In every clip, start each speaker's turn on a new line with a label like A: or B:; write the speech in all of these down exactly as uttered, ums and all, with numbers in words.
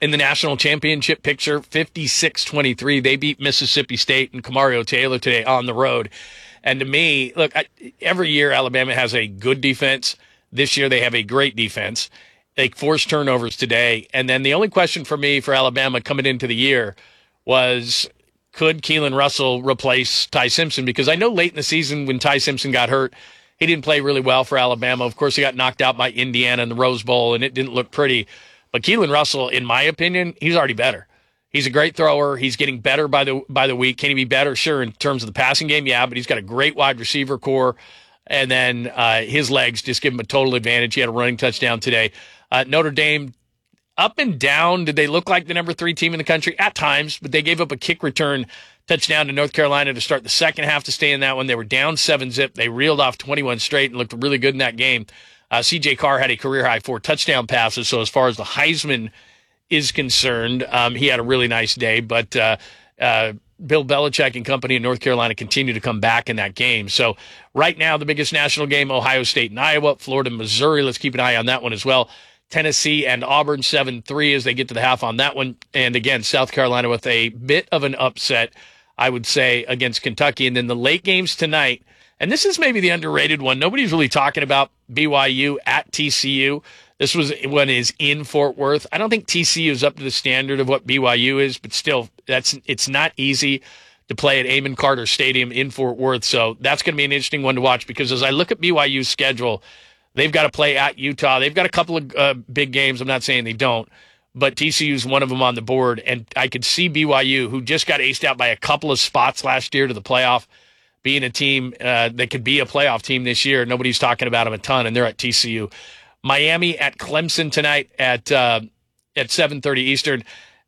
A: in the national championship picture, fifty-six twenty-three. They beat Mississippi State and Kamario Taylor today on the road. And to me, look, I, every year Alabama has a good defense. This year they have a great defense. They forced turnovers today. And then the only question for me for Alabama coming into the year was, could Keelan Russell replace Ty Simpson? Because I know late in the season when Ty Simpson got hurt, he didn't play really well for Alabama. Of course, he got knocked out by Indiana in the Rose Bowl, and it didn't look pretty. But Keelan Russell, in my opinion, he's already better. He's a great thrower. He's getting better by the by the week. Can he be better? Sure, in terms of the passing game, yeah, but he's got a great wide receiver core. And then uh, his legs just give him a total advantage. He had a running touchdown today. Uh, Notre Dame, up and down. Did they look like the number three team in the country? At times, but they gave up a kick return touchdown to North Carolina to start the second half to stay in that one. They were down seven zip. They reeled off twenty-one straight and looked really good in that game. Uh, C J Carr had a career-high four touchdown passes, so as far as the Heisman is concerned, um, he had a really nice day. But uh, uh, Bill Belichick and company in North Carolina continue to come back in that game. So right now, the biggest national game, Ohio State and Iowa, Florida, Missouri. Let's keep an eye on that one as well. Tennessee and Auburn seven three as they get to the half on that one. And again, South Carolina with a bit of an upset, I would say, against Kentucky. And then the late games tonight, and this is maybe the underrated one. Nobody's really talking about B Y U at T C U. This was one is in Fort Worth. I don't think T C U is up to the standard of what B Y U is, but still, that's it's not easy to play at Amon Carter Stadium in Fort Worth. So that's going to be an interesting one to watch, because as I look at B Y U's schedule, they've got to play at Utah. They've got a couple of uh, big games. I'm not saying they don't, but T C U is one of them on the board. And I could see B Y U, who just got aced out by a couple of spots last year to the playoff, being a team uh, that could be a playoff team this year. Nobody's talking about them a ton, and they're at T C U. Miami at Clemson tonight at uh, at seven thirty Eastern.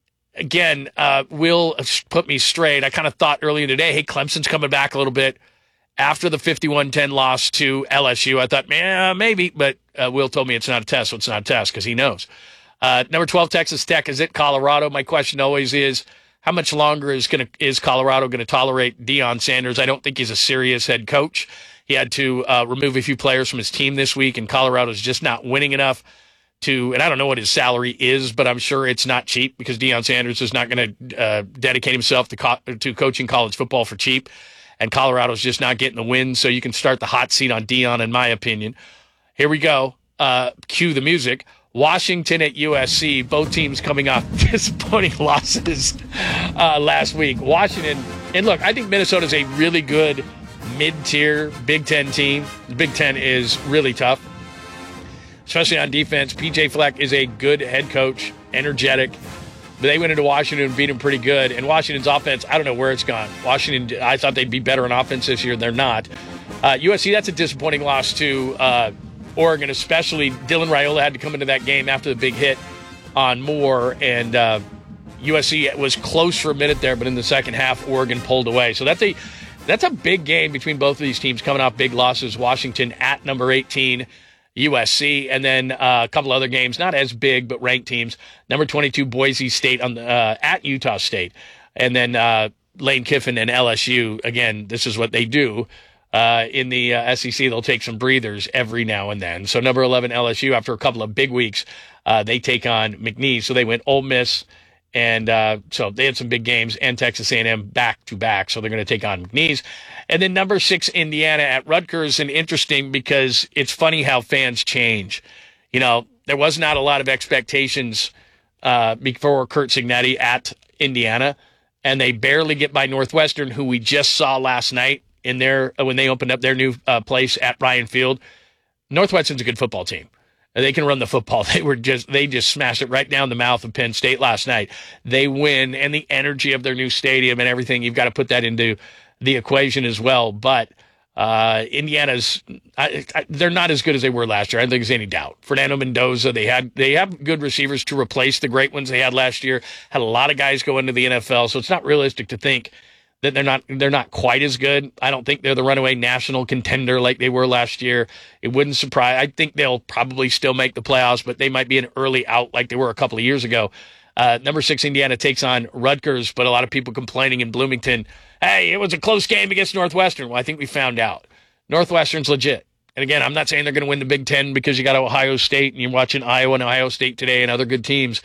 A: Again, uh, Will put me straight. I kind of thought earlier today, hey, Clemson's coming back a little bit after the fifty-one ten loss to L S U. I thought, yeah, maybe, but uh, Will told me it's not a test, so it's not a test because he knows. Uh, number twelve, Texas Tech is at Colorado. My question always is, how much longer is going to is Colorado going to tolerate Deion Sanders? I don't think he's a serious head coach. He had to uh, remove a few players from his team this week, and Colorado's just not winning enough to, and I don't know what his salary is, but I'm sure it's not cheap, because Deion Sanders is not going to uh, dedicate himself to, co- to coaching college football for cheap, and Colorado's just not getting the win, so you can start the hot seat on Deion, in my opinion. Here we go. Uh, cue the music. Washington at U S C, both teams coming off disappointing losses uh, last week. Washington, and look, I think Minnesota's a really good mid-tier Big Ten team. The Big Ten is really tough, especially on defense. P J Fleck is a good head coach, energetic. But they went into Washington and beat them pretty good. And Washington's offense, I don't know where it's gone. Washington, I thought they'd be better on offense this year. They're not. Uh, U S C, that's a disappointing loss to uh, Oregon, especially. Dylan Raiola had to come into that game after the big hit on Moore. And uh, U S C was close for a minute there, but in the second half, Oregon pulled away. So that's a That's a big game between both of these teams coming off big losses. Washington at number eighteen, U S C, and then uh, a couple other games, not as big, but ranked teams. Number twenty-two, Boise State on the, uh, at Utah State. And then uh, Lane Kiffin and L S U. Again, this is what they do. Uh, in the uh, S E C, they'll take some breathers every now and then. So number eleven, L S U, after a couple of big weeks, uh, they take on McNeese. So they went Ole Miss. And uh, so they had some big games, and Texas A and M back-to-back, so they're going to take on McNeese. And then number six, Indiana at Rutgers, and interesting because it's funny how fans change. You know, there was not a lot of expectations uh, before Curt Cignetti at Indiana, and they barely get by Northwestern, who we just saw last night in their when they opened up their new uh, place at Ryan Field. Northwestern's a good football team. They can run the football. They were just they just smashed it right down the mouth of Penn State last night. They win, and the energy of their new stadium and everything, you've got to put that into the equation as well. But uh, Indiana's I, I, they're not as good as they were last year. I don't think there's any doubt. Fernando Mendoza, they had they have good receivers to replace the great ones they had last year. Had a lot of guys go into the N F L, so it's not realistic to think that they're not they're not quite as good. I don't think they're the runaway national contender like they were last year. It wouldn't surprise. I think they'll probably still make the playoffs, but they might be an early out like they were a couple of years ago. Uh, number six, Indiana takes on Rutgers, but a lot of people complaining in Bloomington, hey, it was a close game against Northwestern. Well, I think we found out. Northwestern's legit. And again, I'm not saying they're going to win the Big Ten because you got Ohio State and you're watching Iowa and Ohio State today and other good teams.